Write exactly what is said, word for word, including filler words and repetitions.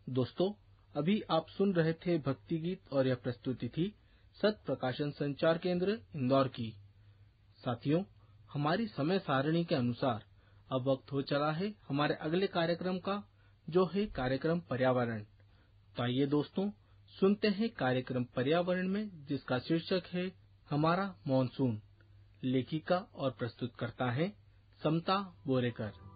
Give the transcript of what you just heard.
दोस्तों, अभी आप सुन रहे थे भक्ति गीत और यह प्रस्तुति थी सत प्रकाशन संचार केंद्र इंदौर की। साथियों, हमारी समय सारणी के अनुसार अब वक्त हो चला है हमारे अगले कार्यक्रम का, जो है कार्यक्रम पर्यावरण। तो आइए दोस्तों, सुनते हैं कार्यक्रम पर्यावरण में, जिसका शीर्षक है हमारा मॉनसून। लेखिका और प्रस्तुतकर्ता है समता बोरेकर।